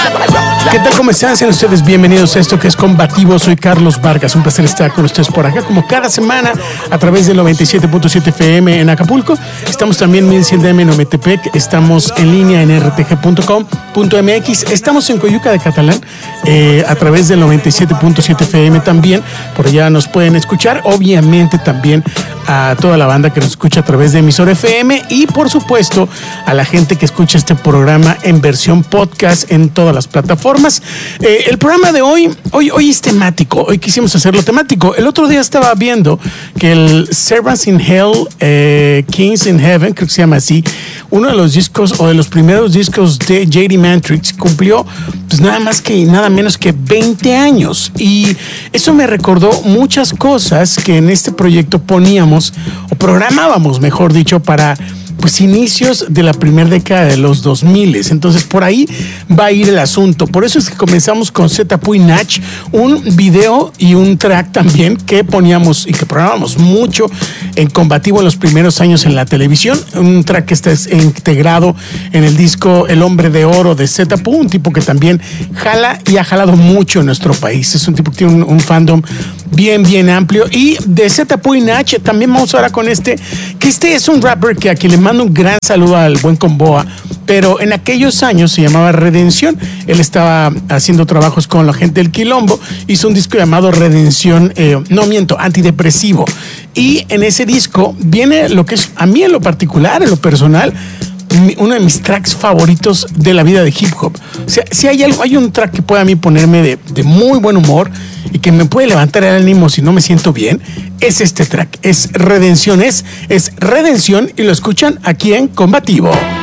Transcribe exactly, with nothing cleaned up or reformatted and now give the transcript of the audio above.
¿Qué tal? ¿Cómo están? Sean ustedes bienvenidos a esto que es Combativo. Soy Carlos Vargas. Un placer estar con ustedes por acá, como cada semana, a través del noventa y siete punto siete F M en Acapulco. Estamos también en mil cien D M en Ometepec. Estamos en línea en r t g punto com punto m x. Estamos en Coyuca de Catalán, eh, a través del noventa y siete punto siete F M también. Por allá nos pueden escuchar. Obviamente también a toda la banda que nos escucha a través de emisor F M y, por supuesto, a la gente que escucha este programa en versión podcast en todas las plataformas. Eh, el programa de hoy, hoy, hoy es temático. Hoy quisimos hacerlo temático. El otro día estaba viendo que el Servants in Hell, eh, Kings in Heaven, creo que se llama así, uno de los discos o de los primeros discos de J D Mantrix cumplió pues nada más que nada menos que veinte años. Y eso me recordó muchas cosas que en este proyecto poníamos o programábamos, mejor dicho, para pues inicios de la primera década de los dos mil. Entonces por ahí va a ir el asunto. Por eso es que comenzamos con Zetapuy Nach, un video y un track también que poníamos y que programábamos mucho en Combativo en los primeros años en la televisión. Un track que está integrado en el disco El Hombre de Oro de Zetapuy, un tipo que también jala y ha jalado mucho en nuestro país. Es un tipo que tiene un, un fandom bien, bien amplio. Y de Zetapuy Nach también vamos ahora con este, que este es un rapper que aquí le mando un gran saludo al buen Comboa, pero en aquellos años se llamaba Redención. Él estaba haciendo trabajos con la gente del Quilombo, hizo un disco llamado Redención, eh, no miento, Antidepresivo, y en ese disco viene lo que es a mí en lo particular, en lo personal, uno de mis tracks favoritos de la vida de hip hop. O sea, si hay algo, hay un track que puede a mí ponerme de, de muy buen humor y que me puede levantar el ánimo si no me siento bien, es este track. Es Redención, es, es Redención y lo escuchan aquí en Combativo.